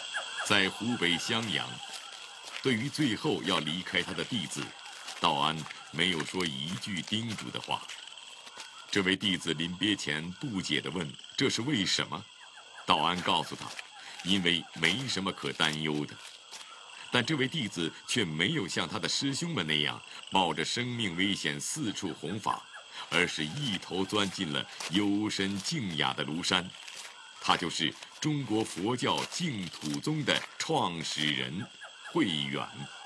在湖北襄阳，对于最后要离开他的弟子，道安没有说一句叮嘱的话。这位弟子临别前不解地问：“这是为什么？”道安告诉他：“因为没什么可担忧的。”但这位弟子却没有像他的师兄们那样冒着生命危险四处弘法，而是一头钻进了幽深静雅的庐山。他就是中国佛教净土宗的创始人慧远。